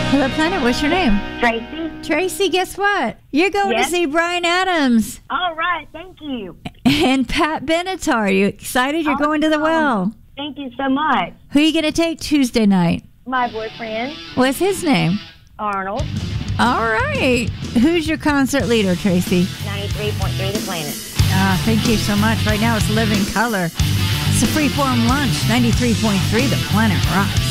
Hello, Planet. What's your name? Tracy. Tracy, guess what? You're going to see Bryan Adams. All right. Thank you. And Pat Benatar. Are you excited? You're going to the well. Thank you so much. Who are you going to take Tuesday night? My boyfriend, What's his name? Arnold. All right. Who's your concert leader, Tracy? 93.3 The Planet. Thank you so much. Right now it's Living Color. It's a freeform lunch. 93.3 The Planet rocks.